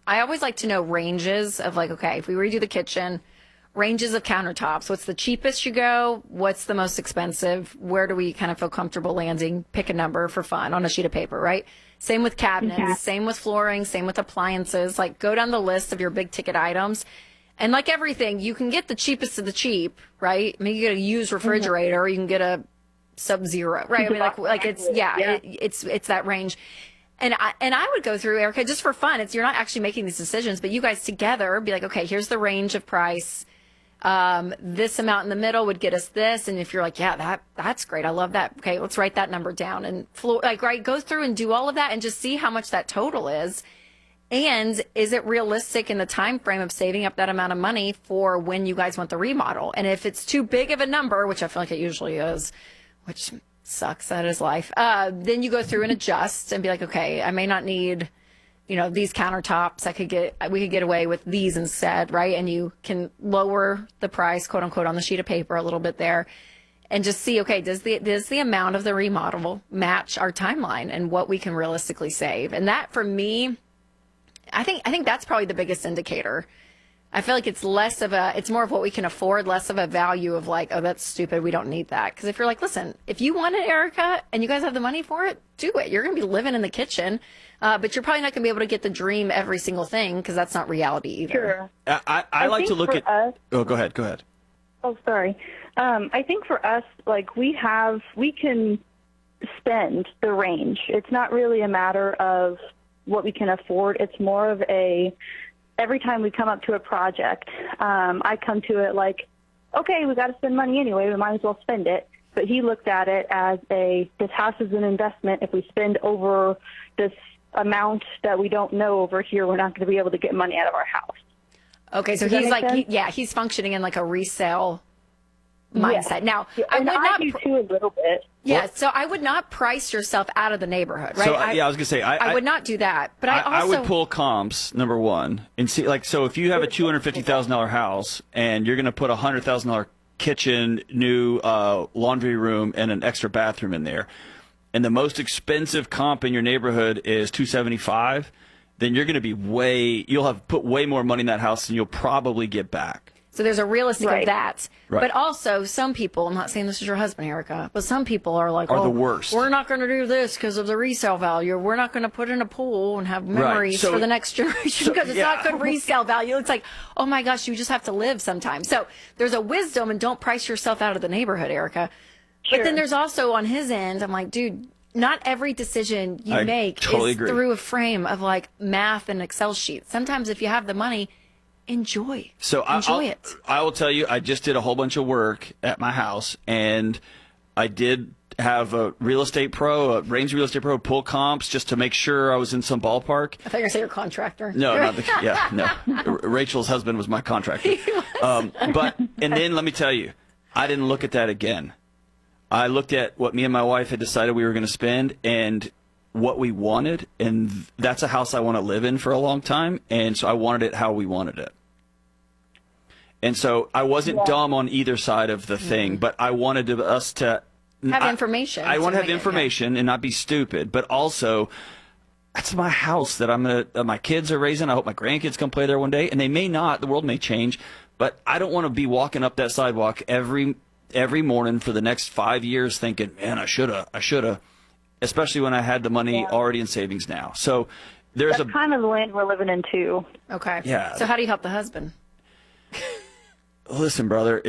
I always like to know ranges of like, okay, if we redo the kitchen, ranges of countertops. What's the cheapest you go? What's the most expensive? Where do we kind of feel comfortable landing? Pick a number for fun on a sheet of paper, right? Same with cabinets, same with flooring, same with appliances. Like go down the list of your big ticket items. And like everything, you can get the cheapest of the cheap, right? I mean, you get a used refrigerator, or you can get a Sub-Zero, right? I mean, like it's, it's that range. And I would go through, Erica, just for fun. You're not actually making these decisions, but you guys together be like, okay, here's the range of price. This amount in the middle would get us this. And if you're like, yeah, that's great. I love that. Okay, let's write that number down and go through and do all of that and just see how much that total is. And is it realistic in the time frame of saving up that amount of money for when you guys want the remodel? And if it's too big of a number, which I feel like it usually is, which sucks, that is life, then you go through and adjust and be like, okay, I may not need, these countertops. We could get away with these instead, right? And you can lower the price, quote unquote, on the sheet of paper a little bit there, and just see, okay, does the amount of the remodel match our timeline and what we can realistically save? And that, for me, I think that's probably the biggest indicator. I feel like it's more of what we can afford, less of a value of like, oh, that's stupid, we don't need that. Because if you're like, listen, if you want it, Erica, and you guys have the money for it, do it. You're going to be living in the kitchen, but you're probably not going to be able to get the dream every single thing, because that's not reality either. Sure. I like to look at us. Oh, go ahead. Oh, sorry. I think for us, like we can spend the range. It's not really a matter of what we can afford. It's more of every time we come up to a project, I come to it like, okay, we got to spend money anyway, we might as well spend it. But he looked at it as this house is an investment. If we spend over this amount that we don't know over here, we're not going to be able to get money out of our house. Okay, so he's like, he's functioning in like a resale mindset. Now, I do too a little bit. Yeah, so I would not price yourself out of the neighborhood, right? So, I was going to say, I would not do that. But I would pull comps, number one, and see, like, so if you have a $250,000 house and you're going to put a $100,000 kitchen, new laundry room, and an extra bathroom in there, and the most expensive comp in your neighborhood is $275, then you're going to be you'll have put way more money in that house than you'll probably get back. So there's a realistic of that. Right. But also some people, I'm not saying this is your husband, Erica, but some people are like, the worst. We're not going to do this because of the resale value. We're not going to put in a pool and have memories for the next generation because it's not good resale value. It's like, oh my gosh, you just have to live sometimes. So there's a wisdom, and don't price yourself out of the neighborhood, Erica. Sure. But then there's also on his end, I'm like, dude, not every decision you make is through a frame of like math and Excel sheets. Sometimes if you have the money, enjoy it. I will tell you, I just did a whole bunch of work at my house, and I did have a real estate pro, a Raines Real Estate Pro, pull comps just to make sure I was in some ballpark. I thought you were going to say your contractor. No, no. Rachel's husband was my contractor. And then let me tell you, I didn't look at that again. I looked at what me and my wife had decided we were going to spend and what we wanted, and that's a house I want to live in for a long time, and so I wanted it how we wanted it. And so I wasn't dumb on either side of the thing, but I wanted us to have information. I want to have information and not be stupid, but also that's my house that my kids are raising. I hope my grandkids come play there one day, and they may not. The world may change, but I don't want to be walking up that sidewalk every morning for the next 5 years thinking, man, I shoulda. Especially when I had the money already in savings now. So that's kind of the land we're living in too. Okay. Yeah. So how do you help the husband? Listen, brother,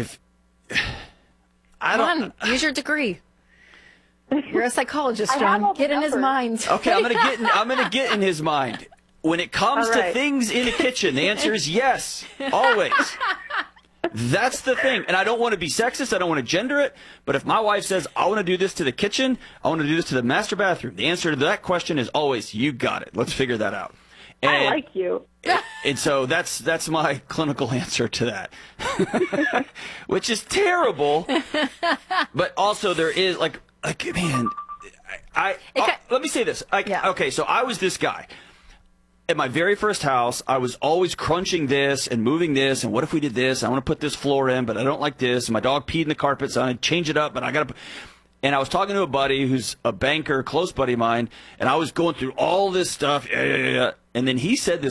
use your degree. You're a psychologist, John. Get in his mind. Okay, I'm gonna get in his mind. When it comes to things in the kitchen, the answer is yes, always. That's the thing. And I don't want to be sexist. I don't want to gender it. But if my wife says, I want to do this to the kitchen, I want to do this to the master bathroom, the answer to that question is always, you got it. Let's figure that out. And, I like you. And so that's my clinical answer to that, which is terrible. But also there is like man, let me say this. Okay, so I was this guy. At my very first house, I was always crunching this and moving this, and what if we did this? I want to put this floor in, but I don't like this. And my dog peed in the carpet, so I change it up, but I got to. And I was talking to a buddy who's a banker, close buddy of mine, and I was going through all this stuff. And then he said this